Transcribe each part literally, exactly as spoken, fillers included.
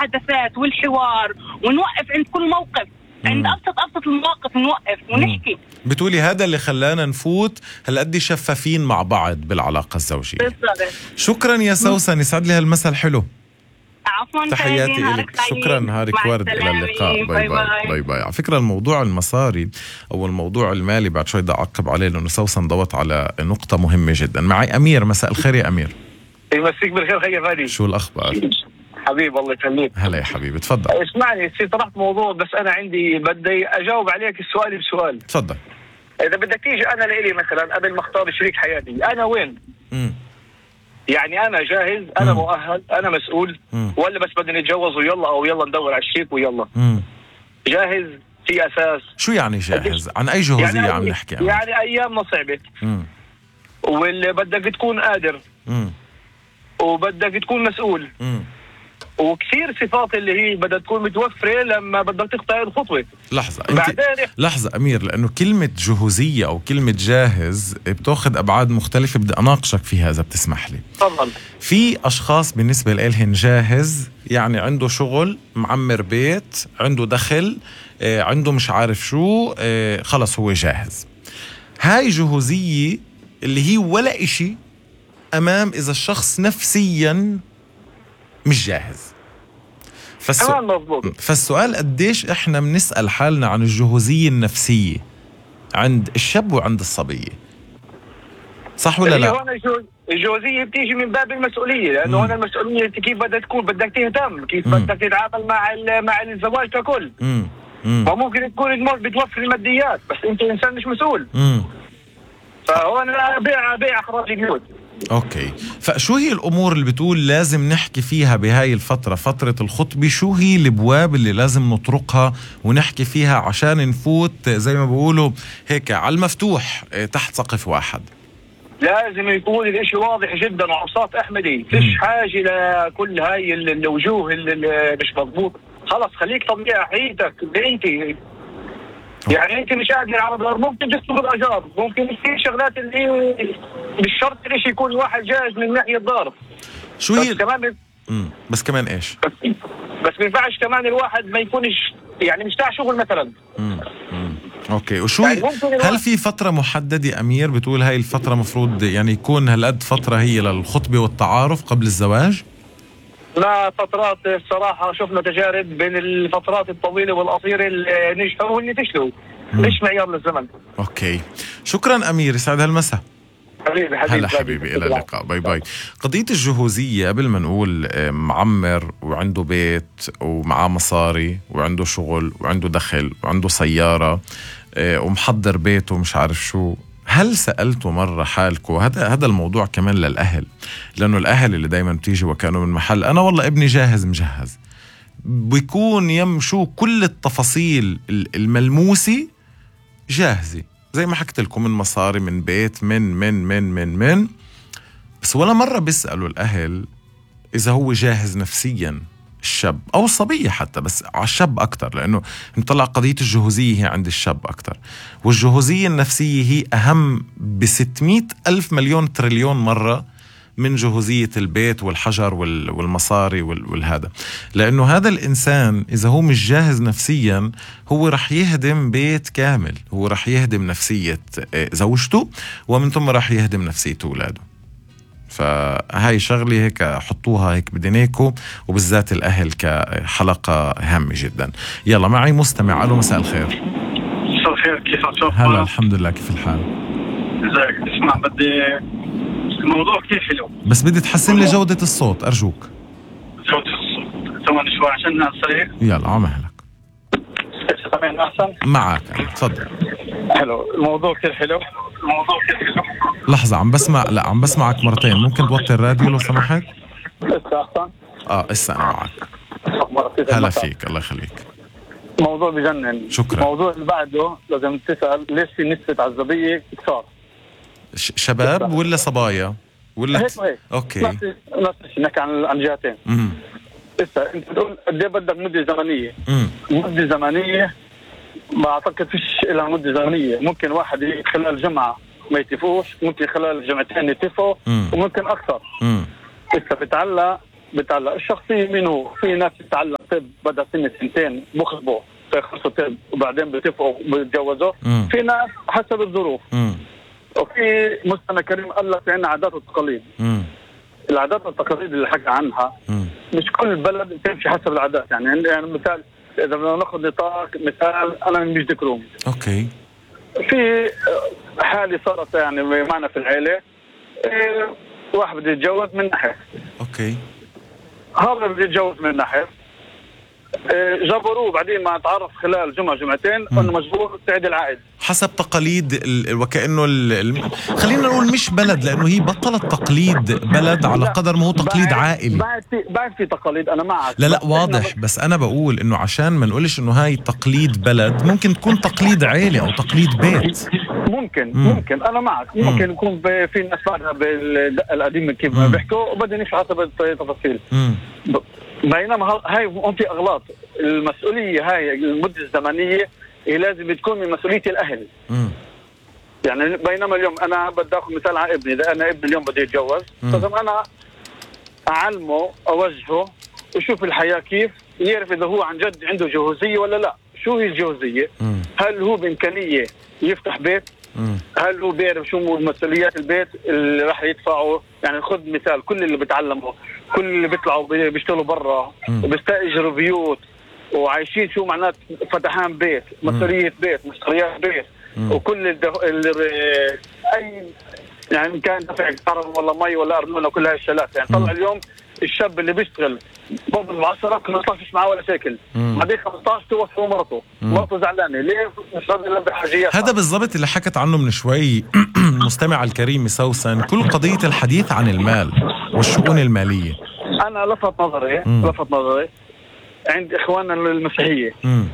المحادثات والحوار، ونوقف عند كل موقف، عند أبسط أبسط المواقف نوقف ونحكي. بتقولي هذا اللي خلانا نفوت هالقد شفافين مع بعض بالعلاقة الزوجية. بالضبط. شكرا يا سوسن، يسعد لي هالمساء الحلو. عفوا، تحياتي لك. شكرا، نهارك ورد. إلى اللقاء. باي باي. باي باي. على فكرة الموضوع المصاري أو الموضوع المالي بعد شوي بدي أعقب عليه، لأنه سوسن ضوت على نقطة مهمة جدا. معي أمير. مساء الخير يا أمير. يمسيك بالخير خير فادي. شو الأخبار؟ حبيب الله يخليك. هلا يا حبيبي، تفضل. اسمعني، طرحت موضوع بس أنا عندي بدي أجاوب عليك السؤال بسؤال. تفضل. إذا بدك تيجي أنا لإلي مثلا قبل ما أختار شريك حياتي، أنا وين؟ مم. يعني أنا جاهز، أنا مم. مؤهل، أنا مسؤول، مم. ولا بس بدنا نتجوز ويلا أو يلا ندور على الشريك ويلا؟ مم. جاهز في أساس. شو يعني جاهز؟ عن أي جهوزية يعني عم نحكي؟ أمير؟ يعني أيامنا صعبة، مم. واللي بدك تكون قادر، مم. وبدك تكون مسؤول، مم. وكثير صفات اللي هي بدها تكون متوفرة لما بدك تقطع الخطوة. لحظة انت بعدين لحظة أمير، لأنه كلمة جهوزية أو كلمة جاهز بتاخذ أبعاد مختلفة. بدي أناقشك فيها إذا بتسمح لي. تفضل. في أشخاص بالنسبة لإلهن جاهز يعني عنده شغل، معمر بيت، عنده دخل، آه، عنده مش عارف شو، آه، خلص هو جاهز. هاي جهوزية اللي هي ولا إشي أمام إذا الشخص نفسيا مش جاهز. فالسو... فالسؤال قديش إحنا بنسأل حالنا عن الجهوزية النفسية عند الشاب وعند الصبية، صح ولا لا؟ هون الجوزية بتيجي من باب المسؤولية، لأنه هون المسؤولية كيف بدها تكون، بدك تهتم كيف مم. بدك تتعامل مع مع الزواج ككل. فممكن تكون الأمور بتوفر الماديات بس أنت إنسان مش مسؤول. مم. فهون بيع بيع أخراج البيوت. اوكي، فشو هي الامور اللي بتقول لازم نحكي فيها بهاي الفترة، فترة الخطبة؟ شو هي الابواب اللي لازم نطرقها ونحكي فيها عشان نفوت زي ما بيقولوا هيك على المفتوح تحت سقف واحد؟ لازم يكون الاشي واضح جدا وعبساط احمدي، فيش حاجة لكل هاي الوجوه اللي مش مضبوط. خلص خليك طبيعي حياتك انت. يعني انت مش قادر على الارض، ممكن تسلق الاجار، ممكن في شغلات اللي مش شرط الاشي يكون واحد جاهز من ناحيه ضارب. شو هي بس كمان امم بس كمان ايش؟ بس ما ينفعش كمان الواحد ما يكونش يعني مش تاع شغل مثلا. امم اوكي، وشو يعني هل في فتره محدده امير بتقول هاي الفتره مفروض يعني يكون هالقد فتره هي للخطبه والتعارف قبل الزواج؟ لا، فترات الصراحة شفنا تجارب بين الفترات الطويلة والقصيرة اللي نجحوا واللي فشلوا، مش معيار للزمن. اوكي، شكرا امير، يسعد هالمساء. حبيبي حبيبي هلا حبيبي، الى اللقاء. باي باي. قضية الجهوزية قبل ما نقول معمر وعنده بيت ومعاه مصاري وعنده شغل وعنده دخل وعنده سيارة ومحضر بيته ومش عارف شو، هل سألتوا مرة حالكم؟ هذا هذا الموضوع كمان للأهل، لأنه الأهل اللي دايما بتيجي وكانوا من محل أنا والله ابني جاهز مجهز، بيكون يمشوا كل التفاصيل الملموسة جاهزة زي ما حكيت لكم، من مصاري، من بيت، من من من من من بس ولا مرة بيسألوا الأهل إذا هو جاهز نفسيا، الشاب أو الصبية حتى، بس على الشاب أكتر لأنه نطلع قضية الجهوزية هي عند الشاب أكتر، والجهوزية النفسية هي أهم بستمائة ألف مليون تريليون مرة من جهوزية البيت والحجر والمصاري والهذا. لأنه هذا الإنسان إذا هو مش جاهز نفسيا هو رح يهدم بيت كامل، هو رح يهدم نفسية زوجته ومن ثم رح يهدم نفسية أولاده. فهاي شغلة هيك حطوها هيك بدنيكو، وبالذات الأهل كحلقة هامة جدا. يلا معي مستمع. ألو، مساء الخير. مساء الخير، كيف عم؟ هلا الحمد لله، كيف الحال؟ ازيك؟ اسمع، بدي الموضوع كتير حلو بس بدي تحسن لي جودة الصوت أرجوك. جودة الصوت ثواني شوي عشان الصريح. يلا على مهلك. سامعني أحسن؟ معك تفضل. حلو، الموضوع كتير حلو. الموضوع كتير حلو. لحظة، عم بسمع، لا عم بسمعك مرتين، ممكن توطي الراديو لو سمحت؟ لسه أحسن؟ اه لسه أنا معك. هلا فيك، الله يخليك. موضوع بجنن. شكرا. الموضوع اللي بعده لازم تسأل ليش في نسبة عزبية كثار؟ شباب ولا صبايا ولا هيك وهيك؟ اوكي، نفس نفس نحكي عن عن جهتين. امم لسه انت بتقول قد ايه بدك مده زمنيه؟ امم مده زمنيه ما اعتقد فيش لها مده زمنيه، ممكن واحد خلال جمعه ما يتفقوش، ممكن خلال جمعتين يتفقوا، وممكن اكثر. امم لسه بتعلق بتعلق الشخصيه مين هو. في ناس تتعلق طب بدأ سنة سنتين بخطبوا فيخلصوا طب وبعدين بيتفقوا وبيتجوزوا. في ناس حسب الظروف. مم. وفي مستمع كريم قال لك عندنا عادات وتقاليد. مم. العادات والتقاليد اللي حكى عنها مم. مش كل بلد تمشي حسب العادات. يعني يعني مثال اذا بدنا ناخذ نطاق مثال انا من مجد كروم. اوكي. في حالة صارت يعني معنا في العيلة إيه واحد بده يتجوز من ناحية. اوكي. هذا بده يتجوز من ناحية إيه جبروه بعدين ما تعرف خلال جمعة جمعتين انه مجبور تعيد العائد حسب تقاليد ال... وكأنه ال... ال... خلينا نقول مش بلد لأنه هي بطلت تقليد بلد على قدر ما هو تقليد عائلي. بعد في بعد في تقاليد أنا معك. لا لا واضح بس أنا بقول إنه عشان ما نقولش إنه هاي تقليد بلد ممكن تكون تقليد عائلي أو تقليد بيت. ممكن مم. ممكن أنا معك ممكن مم. يكون في ناس بعدها بالدقة القديمة كيف ما بيحكوا وبدهم يمشوا حسب التفاصيل. بينما هاي هم في أغلاط. المسؤولية هاي المدة الزمنية هي لازم تكون من مسؤولية الأهل. مم. يعني بينما اليوم أنا بدي أخذ مثال على ابني إذا أنا ابني اليوم بدي يتجوز لازم أنا أعلمه أوجهه وشوف الحياة كيف يعرف إذا هو عن جد عنده جهوزية ولا لا. شو هي الجهوزية؟ مم. هل هو بإمكانية يفتح بيت؟ مم. هل هو بيعرف شو مسؤوليات البيت اللي راح يدفعه؟ يعني خذ مثال كل اللي بتعلمه كل اللي بيطلعوا بيشتغلوا برا وبيستأجروا بيوت وعايشين شو معنات فتحان بيت مسؤولية بيت مشتريات بيت مم. وكل اللي أي يعني كان دفع كهرباء ولا مي ولا أرنونة كل هاي الشغلات. يعني طلع اليوم الشاب اللي بيشتغل قبل العشرة كنا ما فيش معاه ولا شكل بعدين خمسطعش توفى مرته مرته زعلانة ليه مش راضي يلبي حاجيات. هذا بالضبط اللي حكت عنه من شوي المستمع الكريم سوسن كل قضية الحديث عن المال والشؤون المالية. أنا لفت نظري مم. لفت نظري عند إخواننا المسيحية.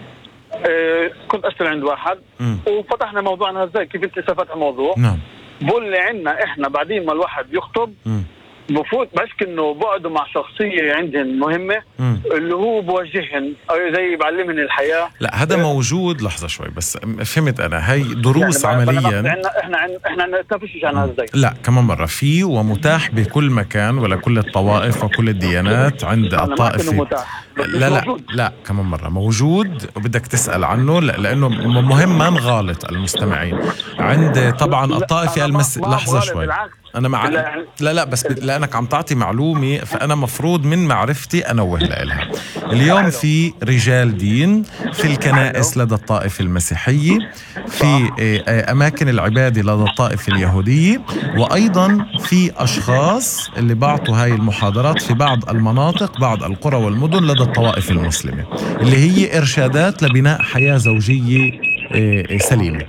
آه كنت أشتغل عند واحد مم. وفتحنا موضوعنا ازاي كيف انت فتح الموضوع. نعم. بقول لي عنا إحنا بعدين ما الواحد يخطب مم. بفوت بحس انه بعده مع شخصيه عندهم مهمه مم. اللي هو بوجههم او زي بعلمهم الحياه. لا هذا موجود لحظه شوي بس فهمت انا هي دروس يعني عمليا احنا احنا احنا نتفش عنها ازاي. لا كمان مره في ومتاح بكل مكان ولا كل الطوائف وكل الديانات عند الطائفه. لا لا لا كمان مره موجود وبدك تسال عنه لا لانه مهم ما نغالط المستمعين عند طبعا الطائفه المس... لحظه شوي انا مع لا لا بس لانك عم تعطي معلومه فانا مفروض من معرفتي انوه لها. اليوم في رجال دين في الكنائس لدى الطائفه المسيحيه في اماكن العباده لدى الطائفه اليهوديه وايضا في اشخاص اللي بعطوا هاي المحاضرات في بعض المناطق بعض القرى والمدن لدى الطوائف المسلمه اللي هي ارشادات لبناء حياه زوجيه سليمه.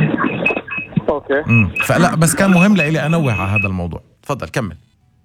اوكي. امم فلا بس كان مهم لي انوه على هذا الموضوع. تفضل كمل.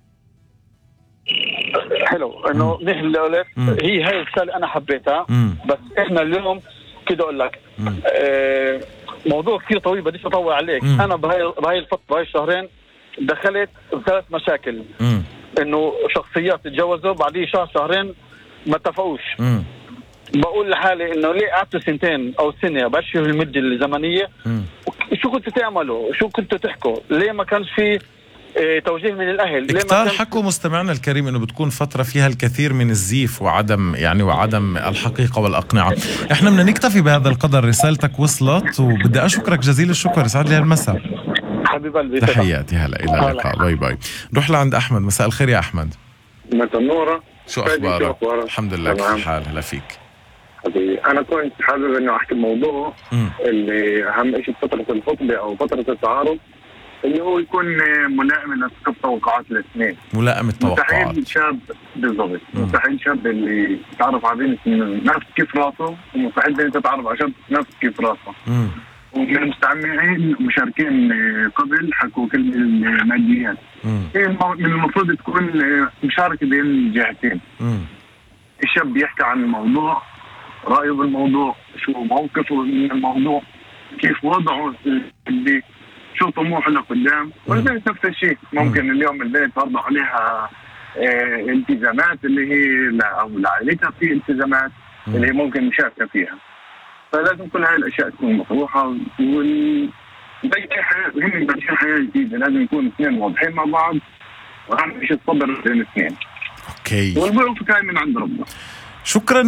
حلو انه نحن الاولاد هي هاي الرساله انا حبيتها مم. بس احنا اليوم كده اقول لك آه موضوع كثير طويل بديش اطول عليك. مم. انا بهاي بهاي الفتره بهاي الشهرين دخلت بثلاث مشاكل مم. انه شخصيات تتجوزوا بعدين شهر شهرين ما اتفقوش. مم. بقول لحالي انه ليه قعدت سنتين او سنه بشوف المده الزمنيه مم. شو كنتوا تعملوا شو كنتوا تحكوا ليه ما كانش في اه توجيه من الاهل. كتار حكوا مستمعنا الكريم انه بتكون فتره فيها الكثير من الزيف وعدم يعني وعدم الحقيقه والاقنعه. احنا بدنا نكتفي بهذا القدر. رسالتك وصلت وبدي اشكرك جزيل الشكر. يسعد لي هالمساء حبيب قلبي. تحياتي هلا الى اللقاء. باي باي. نروح لعند احمد. مساء الخير يا احمد. مساء النور. شو اخبارك؟ الحمد لله كيف الحال؟ هلا فيك. أنا كنت حابب إنه أحكي موضوع اللي أهم شيء فترة الخطبة أو فترة التعارف اللي هو يكون ملائم لسقف توقعات الاثنين. ملائم التوقعات. مستحيل شاب بالضبط، مستحيل شاب اللي تعرف على بنت نفس كيف راسه ومستحيل بنت تتعرف على شاب نفس كيف راسه. ومن المستمعين مشاركين قبل حكوا كلمة الماديات. هي من المفروض تكون مشاركة بين الجهتين. الشاب يحكي عن الموضوع رأيه بالموضوع شو موقفه من الموضوع كيف وضعه اللي شو طموحه لقدام والبنت نفس الشيء. ممكن اليوم البنت برضه عليها اه التزامات اللي هي لا أو لعائلتها في التزامات م. اللي هي ممكن مشاركة فيها فلازم كل هاي الأشياء تكون مطروحة وال زي أي حياة هم بنشين حياة جديدة لازم يكون اثنين واضحين مع بعض وأهم شيء الصبر بين الاثنين. أوكي. والبعض كاين من عند ربنا. شكرا.